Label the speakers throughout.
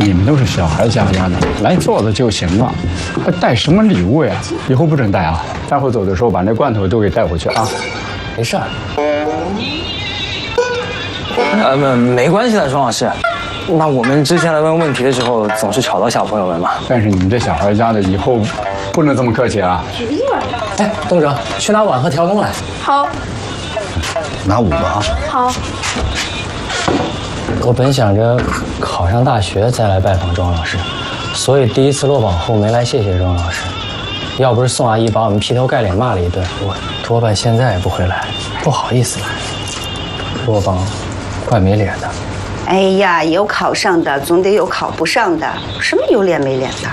Speaker 1: 你们都是小孩家的，来坐着就行了，还带什么礼物呀？以后不准带啊！待会走的时候把那罐头都给带回去啊。
Speaker 2: 没事儿。没关系的，庄老师。那我们之前来问问题的时候，总是吵到小朋友们嘛。
Speaker 1: 但是你们这小孩家的以后不能这么客气啊！
Speaker 2: 哎，东哲，去拿碗和调羹来。
Speaker 3: 好。
Speaker 4: 拿5个啊。
Speaker 3: 好。
Speaker 2: 我本想着考上大学再来拜访庄老师，所以第一次落榜后没来谢谢庄老师。要不是宋阿姨把我们劈头盖脸骂了一顿，我多半现在也不会来，不好意思来。落榜，怪没脸的。
Speaker 5: 哎呀，有考上的，总得有考不上的，什么有脸没脸的？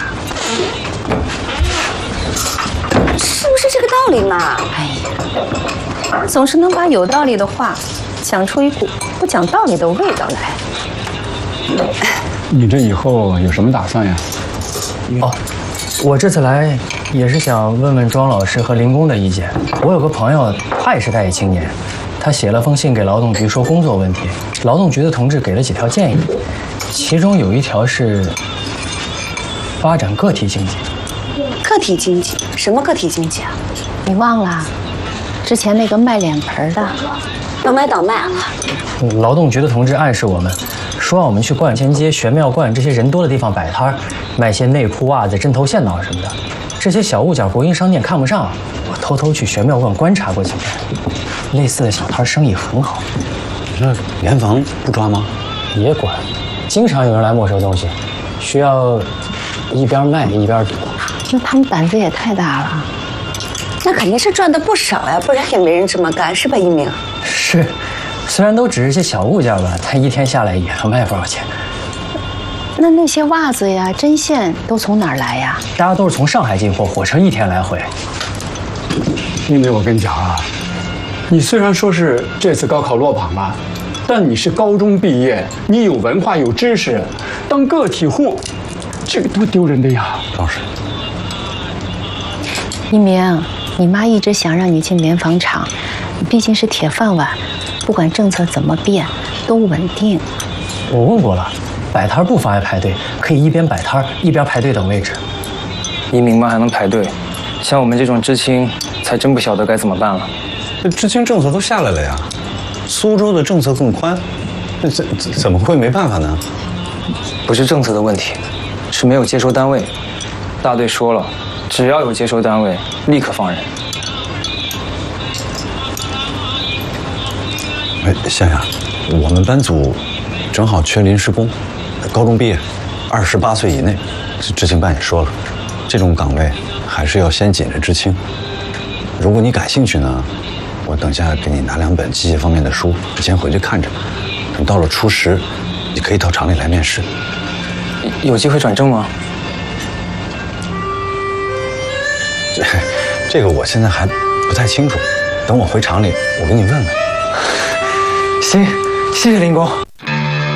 Speaker 5: 是不是这个道理嘛？
Speaker 3: 哎呀，总是能把有道理的话讲出一股不讲道理的味道来。
Speaker 1: 你这以后有什么打算呀？
Speaker 2: 哦，我这次来也是想问问庄老师和林工的意见。我有个朋友，他也是待业青年，他写了封信给劳动局说工作问题，劳动局的同志给了几条建议，其中有一条是发展个体经济。
Speaker 5: 个体经济？什么个体经济啊？
Speaker 3: 你忘了之前那个卖脸盆的，
Speaker 5: 要买倒卖了。
Speaker 2: 劳动局的同志暗示我们，说让我们去观前街、玄庙观这些人多的地方摆摊，卖些内裤、袜子、针头线脑什么的。这些小物件国营商店看不上，我偷偷去玄庙观观察过几天，类似的小摊生意很好。
Speaker 4: 那联防不抓吗？
Speaker 2: 也管，经常有人来没收东西，需要一边卖一边堵。
Speaker 3: 那他们胆子也太大了。
Speaker 5: 那肯定是赚的不少呀，不然也没人这么干，是吧，一鸣？
Speaker 2: 是，虽然都只是些小物件吧，但一天下来也能卖不少钱。
Speaker 3: 那些袜子呀、针线都从哪儿来呀？
Speaker 2: 大家都是从上海进货，火车1天来回。
Speaker 1: 因为我跟你讲啊，你虽然说是这次高考落榜了，但你是高中毕业，你有文化有知识，当个体户，这个多丢人的呀！
Speaker 4: 庄老师，
Speaker 3: 一鸣，你妈一直想让你进棉纺厂，毕竟是铁饭碗，不管政策怎么变，都稳定。
Speaker 2: 我问过了，摆摊不妨碍排队，可以一边摆摊一边排队等位置。移民嘛还能排队，像我们这种知青，才真不晓得该怎么办了。
Speaker 4: 这知青政策都下来了呀，苏州的政策更宽，那怎么会没办法呢？
Speaker 2: 不是政策的问题，是没有接收单位。大队说了，只要有接收单位，立刻放人。
Speaker 4: 哎，想想，我们班组正好缺临时工，高中毕业，28岁以内。知青办也说了，这种岗位还是要先紧着知青。如果你感兴趣呢，我等下给你拿2本机械方面的书，你先回去看着。等到了初10，你可以到厂里来面试。
Speaker 2: 有机会转正吗？
Speaker 4: 这个我现在还不太清楚，等我回厂里，我给你问问。
Speaker 2: 行，谢谢林工。